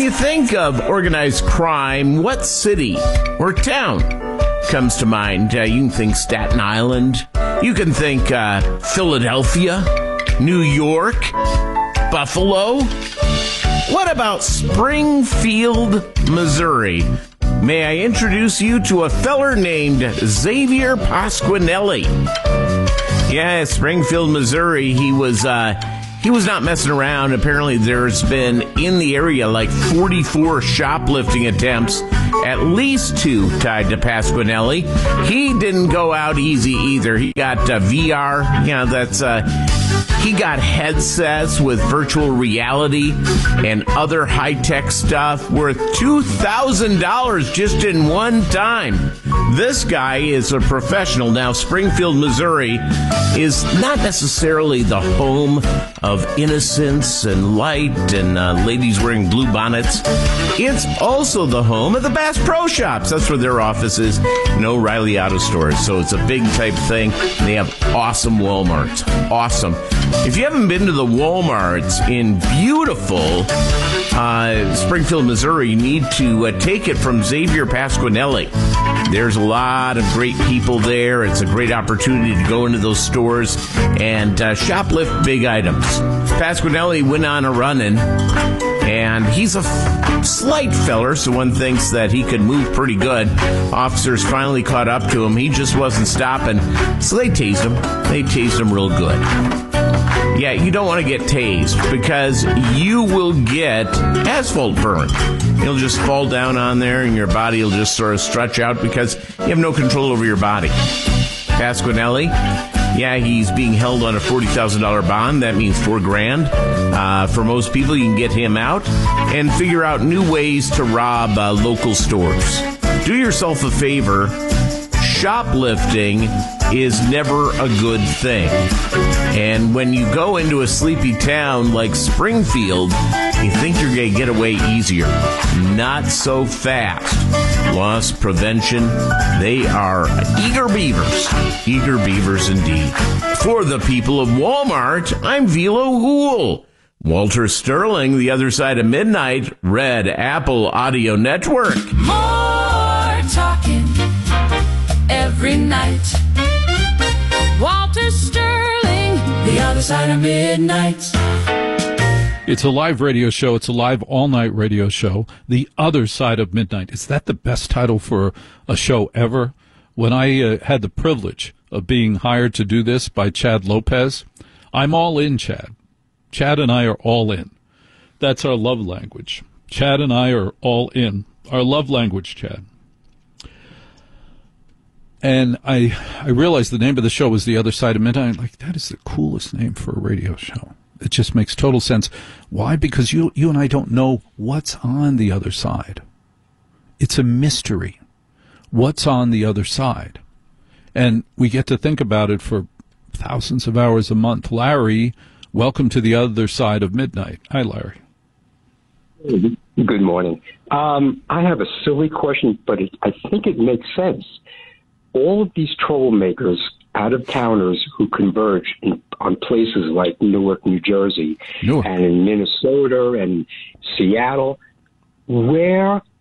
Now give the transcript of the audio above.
you think of organized crime, what city or town comes to mind? You can think Staten Island. You can think Philadelphia, New York, Buffalo. What about Springfield, Missouri? May I introduce you to a feller named Xavier Pasquinelli? Yeah, Springfield, Missouri. He was not messing around. Apparently, there's been in the area like 44 shoplifting attempts, at least 2 tied to Pasquinelli. He didn't go out easy either. He got VR. He got headsets with virtual reality and other high-tech stuff worth $2,000 just in one time. This guy is a professional. Now, Springfield, Missouri is not necessarily the home of innocence and light and ladies wearing blue bonnets. It's also the home of the Bass Pro Shops. That's where their office is. No Riley Auto Stores. So it's a big type thing. They have awesome Walmarts. Awesome. If you haven't been to the Walmarts in beautiful Springfield, Missouri, you need to take it from Xavier Pasquinelli. There's a lot of great people there. It's a great opportunity to go into those stores and shoplift big items. Pasquinelli went on a run-in, and he's a slight feller, so one thinks that he could move pretty good. Officers finally caught up to him. He just wasn't stopping, so they tased him. They tased him real good. Yeah, you don't want to get tased because you will get asphalt burn. You'll just fall down on there and your body will just sort of stretch out because you have no control over your body. Pasquinelli, yeah, he's being held on a $40,000 bond. That means $4,000. For most people, you can get him out and figure out new ways to rob local stores. Do yourself a favor. Shoplifting is never a good thing. And when you go into a sleepy town like Springfield, you think you're going to get away easier. Not so fast. Loss prevention, they are eager beavers. Eager beavers indeed. For the people of Walmart, I'm Velo Hool. Walter Sterling, The Other Side of Midnight, Red Apple Audio Network. More talking every night. Walter Sterling, The Other Side of Midnight. It's a live radio show. It's a live all-night radio show. The Other Side of Midnight. Is that the best title for a show ever? When I had the privilege of being hired to do this by Chad Lopez, I'm all in, Chad. Chad and I are all in. That's our love language. Chad and I are all in. Our love language, Chad. And I realized the name of the show was The Other Side of Midnight. Like, that is the coolest name for a radio show. It just makes total sense. Why? Because you and I don't know what's on the other side. It's a mystery. What's on the other side? And we get to think about it for thousands of hours a month. Larry, welcome to The Other Side of Midnight. Hi, Larry. Good morning. I have a silly question, but I think it makes sense. All of these troublemakers, out-of-towners who converge on places like Newark, New Jersey, and in Minnesota and Seattle, where